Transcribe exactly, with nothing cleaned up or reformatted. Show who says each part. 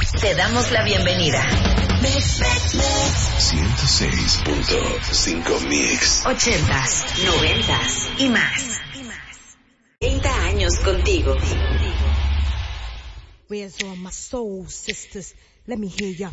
Speaker 1: Te damos la bienvenida.
Speaker 2: ciento seis punto cinco Mix.
Speaker 1: Ochentas, noventas y más. treinta años contigo.
Speaker 3: Where's all my soul sisters? Let me hear ya.